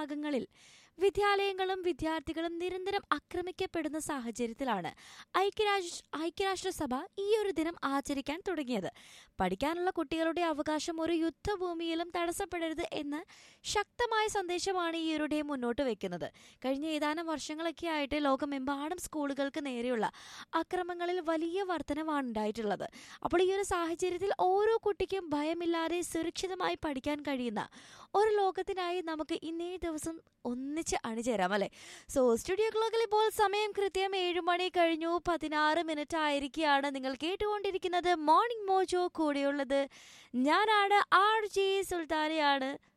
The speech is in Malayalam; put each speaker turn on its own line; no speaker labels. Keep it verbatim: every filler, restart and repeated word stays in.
ഭാഗങ്ങളിൽ വിദ്യാലയങ്ങളും വിദ്യാർത്ഥികളും നിരന്തരം ആക്രമിക്കപ്പെടുന്ന സാഹചര്യത്തിലാണ് ഐക്യരാഷ്ട്ര ഐക്യരാഷ്ട്രസഭ ഈ ഒരു ദിനം ആചരിക്കാൻ തുടങ്ങിയത്. പഠിക്കാനുള്ള കുട്ടികളുടെ അവകാശം ഒരു യുദ്ധഭൂമിയിലും തടസ്സപ്പെടരുത് എന്ന ശക്തമായ സന്ദേശമാണ് ഈ ഒരു ഡേ മുന്നോട്ട് വെക്കുന്നത്. കഴിഞ്ഞ ഏതാനും വർഷങ്ങളൊക്കെ ആയിട്ട് ലോകമെമ്പാടും സ്കൂളുകൾക്ക് നേരെയുള്ള അക്രമങ്ങളിൽ വലിയ വർധനവാണ് ഉണ്ടായിട്ടുള്ളത്. അപ്പോൾ ഈ ഒരു സാഹചര്യത്തിൽ ഓരോ കുട്ടിക്കും ഭയമില്ലാതെ സുരക്ഷിതമായി പഠിക്കാൻ കഴിയുന്ന ഒരു ലോകത്തിനായി നമുക്ക് ഇന്നേ ദിവസം ഒന്നിച്ച് അണിചേരാം അല്ലെ. സോ സ്റ്റുഡിയോ ക്ലോക്കിൽ ഇപ്പോൾ സമയം കൃത്യം ഏഴു മണി കഴിഞ്ഞു പതിനാറ് മിനിറ്റ് ആയിരിക്കുകയാണ്. നിങ്ങൾ കേട്ടുകൊണ്ടിരിക്കുന്നത് മോർണിംഗ് മോജോ. കൂടെയുള്ളത് ഞാനാണ് ആർ ജെ സുൽത്താനയാണ്.